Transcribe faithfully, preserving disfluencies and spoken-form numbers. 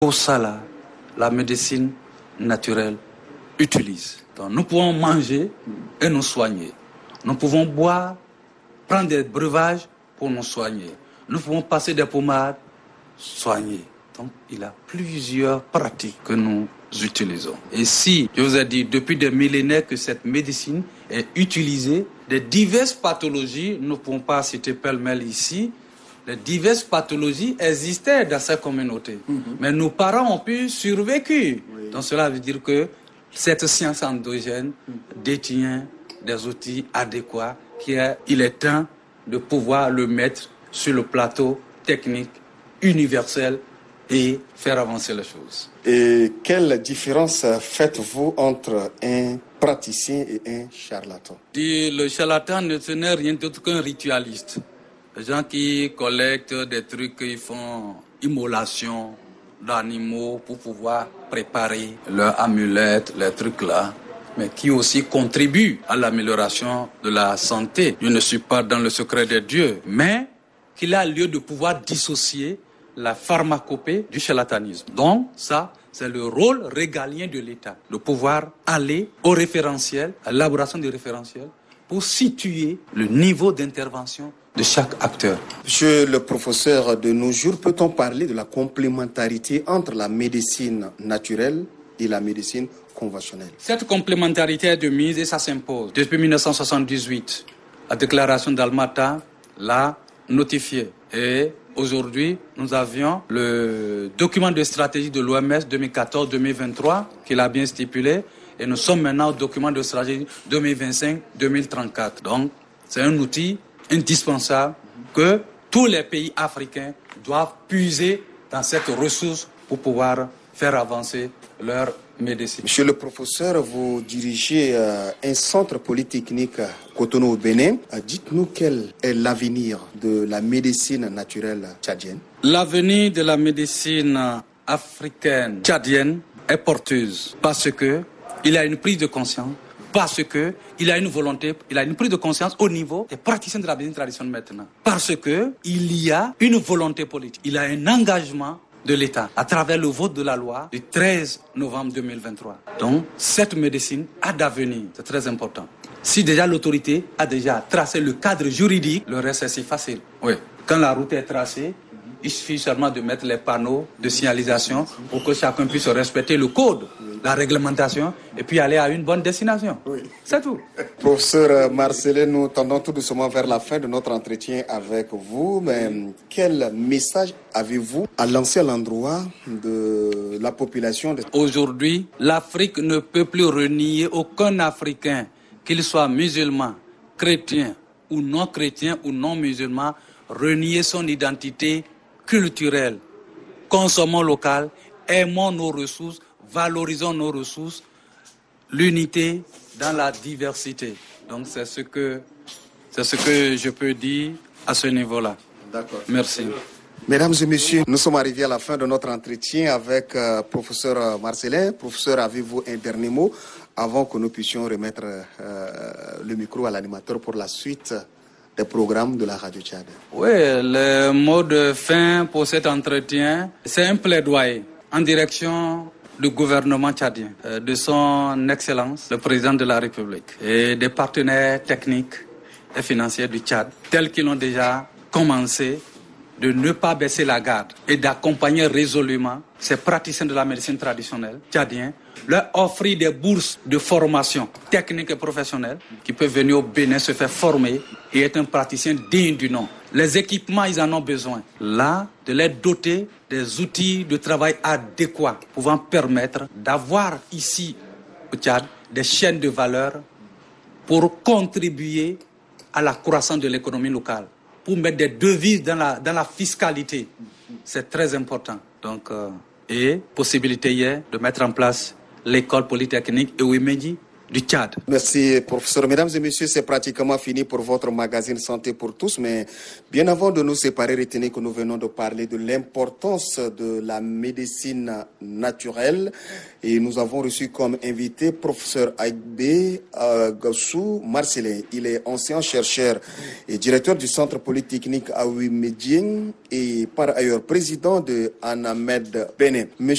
Pour ça, là, la médecine naturelle utilise. Donc, nous pouvons manger et nous soigner. Nous pouvons boire, prendre des breuvages pour nous soigner. Nous pouvons passer des pommades, soigner. Donc, il y a plusieurs pratiques que nous utilisons. Et si, je vous ai dit, depuis des millénaires que cette médecine est utilisée, des diverses pathologies, nous ne pouvons pas citer pêle-mêle ici, les diverses pathologies existaient dans cette communauté. Mm-hmm. Mais nos parents ont pu survivre. Oui. Donc cela veut dire que cette science endogène mm-hmm. détient des outils adéquats qu'il est temps de pouvoir le mettre sur le plateau technique universel et faire avancer les choses. Et quelle différence faites-vous entre un praticien et un charlatan? Le charlatan ne n'est rien d'autre qu'un ritualiste. Les gens qui collectent des trucs, ils font immolation d'animaux pour pouvoir préparer leurs amulettes, les trucs là, mais qui aussi contribuent à l'amélioration de la santé. Je ne suis pas dans le secret des dieux, mais qu'il a lieu de pouvoir dissocier la pharmacopée du charlatanisme. Donc ça, c'est le rôle régalien de l'État, de pouvoir aller au référentiel, à l'élaboration des référentiels, pour situer le niveau d'intervention de chaque acteur. Monsieur le professeur, de nos jours, peut-on parler de la complémentarité entre la médecine naturelle et la médecine conventionnelle? Cette complémentarité est de mise et ça s'impose. Depuis mille neuf cent soixante-dix-huit, la déclaration d'Almata l'a notifié. Et aujourd'hui, nous avions le document de stratégie de l'O M S deux mille quatorze deux mille vingt-trois qui l'a bien stipulé. Et nous sommes maintenant au document de stratégie deux mille vingt-cinq deux mille trente-quatre. Donc, c'est un outil indispensable que tous les pays africains doivent puiser dans cette ressource pour pouvoir faire avancer leur médecine. Monsieur le professeur, vous dirigez euh, un centre polytechnique à Cotonou au Bénin. Euh, dites-nous quel est l'avenir de la médecine naturelle tchadienne? L'avenir de la médecine africaine tchadienne est porteuse parce que il y a une prise de conscience, parce que il y a une volonté, il y a une prise de conscience au niveau des praticiens de la médecine traditionnelle maintenant. Parce que il y a une volonté politique, il y a un engagement de l'État à travers le vote de la loi du treize novembre deux mille vingt-trois. Donc, cette médecine a d'avenir, c'est très important. Si déjà l'autorité a déjà tracé le cadre juridique, le reste c'est facile. Oui. Quand la route est tracée, il suffit seulement de mettre les panneaux de signalisation pour que chacun puisse respecter le code, la réglementation, et puis aller à une bonne destination. Oui. C'est tout. Professeur Marcelin, nous tendons tout doucement vers la fin de notre entretien avec vous. Mais quel message avez-vous à lancer à l'endroit de la population de... Aujourd'hui, l'Afrique ne peut plus renier aucun Africain, qu'il soit musulman, chrétien ou non chrétien ou non musulman, renier son identité culturelle. Consommons local, aimons nos ressources, valorisons nos ressources, l'unité dans la diversité. Donc c'est ce que c'est ce que je peux dire à ce niveau-là. D'accord. Merci. Mesdames et messieurs, nous sommes arrivés à la fin de notre entretien avec euh, professeur Marcelin. Professeur, avez-vous un dernier mot avant que nous puissions remettre euh, le micro à l'animateur pour la suite des programmes de la Radio Tchad? Oui, le mot de fin pour cet entretien, c'est un plaidoyer en direction du gouvernement tchadien, de son Excellence, le président de la République, et des partenaires techniques et financiers du Tchad, tels qu'ils ont déjà commencé, de ne pas baisser la garde et d'accompagner résolument ces praticiens de la médecine traditionnelle tchadiens, leur offrir des bourses de formation technique et professionnelle qui peuvent venir au Bénin se faire former et être un praticien digne du nom. Les équipements, ils en ont besoin. Là, de les doter des outils de travail adéquats pouvant permettre d'avoir ici au Tchad des chaînes de valeur pour contribuer à la croissance de l'économie locale, pour mettre des devises dans la, dans la fiscalité. C'est très important. Donc, euh, et possibilité hier de mettre en place l'école polytechnique Ewemedji du Tchad. Merci, professeur. Mesdames et messieurs, c'est pratiquement fini pour votre magazine Santé pour tous. Mais bien avant de nous séparer, retenez que nous venons de parler de l'importance de la médecine naturelle. Et nous avons reçu comme invité professeur Aïbé euh, Gassou Marcelin. Il est ancien chercheur et directeur du Centre polytechnique Aoui Medjing et par ailleurs président de Anamed Bénin. Monsieur